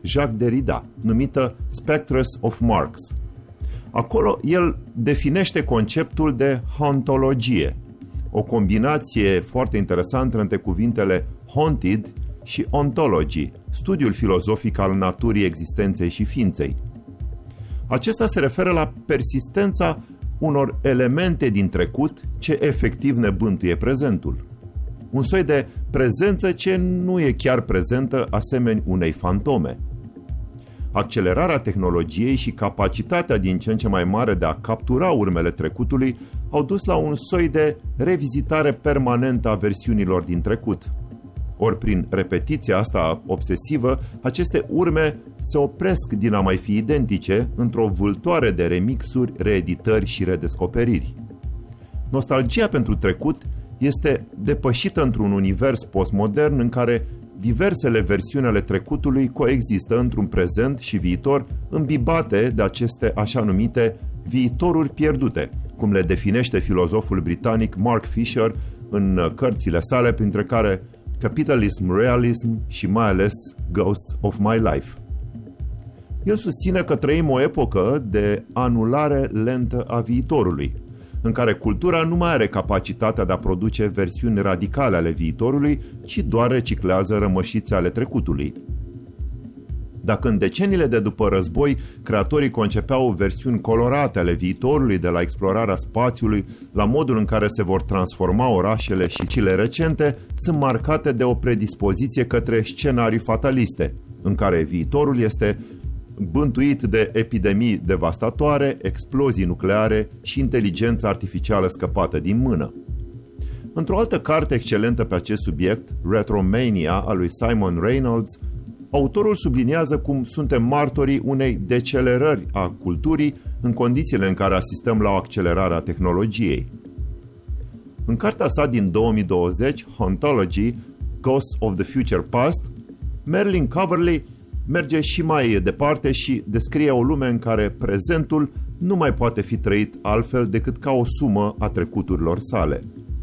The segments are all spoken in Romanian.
Jacques Derrida, numită Spectres of Marx. Acolo el definește conceptul de hauntologie, o combinație foarte interesantă între cuvintele haunted și ontology, studiul filozofic al naturii, existenței și ființei. Acesta se referă la persistența unor elemente din trecut ce efectiv ne bântuie prezentul. Un soi de prezență ce nu e chiar prezentă, asemeni unei fantome. Accelerarea tehnologiei și capacitatea din ce în ce mai mare de a captura urmele trecutului au dus la un soi de revizitare permanentă a versiunilor din trecut. Ori prin repetiția asta obsesivă, aceste urme se opresc din a mai fi identice într-o vâltoare de remixuri, reeditări și redescoperiri. Nostalgia pentru trecut este depășită într-un univers postmodern în care diversele versiuni ale trecutului coexistă într-un prezent și viitor îmbibate de aceste așa numite viitoruri pierdute, cum le definește filozoful britanic Mark Fisher în cărțile sale, printre care Capitalism, Realism și mai ales Ghosts of My Life. El susține că trăim o epocă de anulare lentă a viitorului, în care cultura nu mai are capacitatea de a produce versiuni radicale ale viitorului, ci doar reciclează rămășițe ale trecutului. Dacă în deceniile de după război creatorii concepeau versiuni colorate ale viitorului, de la explorarea spațiului la modul în care se vor transforma orașele, și cele recente sunt marcate de o predispoziție către scenarii fataliste, în care viitorul este bântuit de epidemii devastatoare, explozii nucleare și inteligența artificială scăpată din mână. Într-o altă carte excelentă pe acest subiect, Retromania, a lui Simon Reynolds, autorul subliniază cum suntem martorii unei decelerări a culturii în condițiile în care asistăm la o accelerare a tehnologiei. În cartea sa din 2020, Hauntology, Ghosts of the Future Past, Merlin Coverley merge și mai departe și descrie o lume în care prezentul nu mai poate fi trăit altfel decât ca o sumă a trecuturilor sale.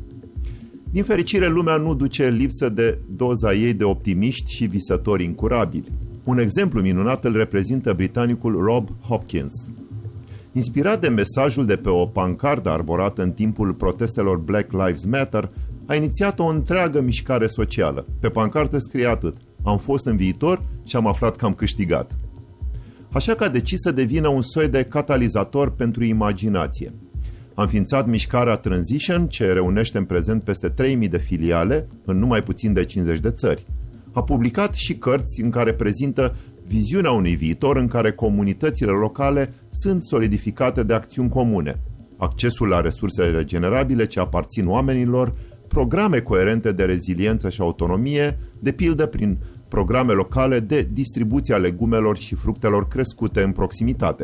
Din fericire, lumea nu duce lipsă de doza ei de optimiști și visători incurabili. Un exemplu minunat îl reprezintă britanicul Rob Hopkins. Inspirat de mesajul de pe o pancardă arborată în timpul protestelor Black Lives Matter, a inițiat o întreagă mișcare socială. Pe pancardă scrie atât: am fost în viitor și am aflat că am câștigat. Așa că a decis să devină un soi de catalizator pentru imaginație. A înființat mișcarea Transition, ce reunește în prezent peste 3000 de filiale în numai puțin de 50 de țări. A publicat și cărți în care prezintă viziunea unui viitor în care comunitățile locale sunt solidificate de acțiuni comune, accesul la resurse regenerabile ce aparțin oamenilor, programe coerente de reziliență și autonomie, de pildă prin programe locale de distribuție a legumelor și fructelor crescute în proximitate.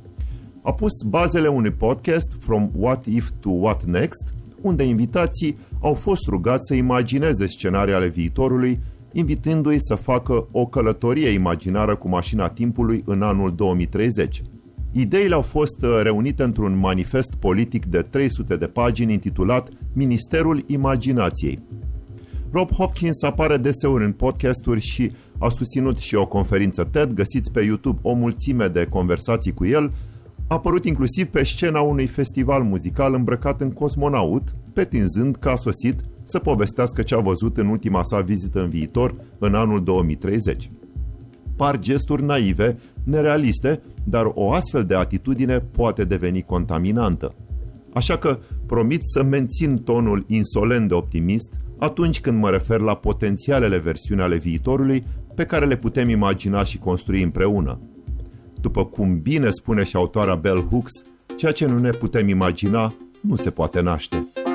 A pus bazele unui podcast, From What If to What Next, unde invitații au fost rugați să imagineze scenarii ale viitorului, invitându-i să facă o călătorie imaginară cu mașina timpului în anul 2030. Ideile au fost reunite într-un manifest politic de 300 de pagini intitulat Ministerul Imaginației. Rob Hopkins apare deseori în podcasturi și a susținut și o conferință TED, găsiți pe YouTube o mulțime de conversații cu el. A apărut inclusiv pe scena unui festival muzical îmbrăcat în cosmonaut, pretinzând că a sosit să povestească ce a văzut în ultima sa vizită în viitor, în anul 2030. Par gesturi naive, nerealiste, dar o astfel de atitudine poate deveni contaminantă. Așa că promit să mențin tonul insolent de optimist atunci când mă refer la potențialele versiuni ale viitorului pe care le putem imagina și construi împreună. După cum bine spune și autoarea Bell Hooks, ceea ce nu ne putem imagina nu se poate naște.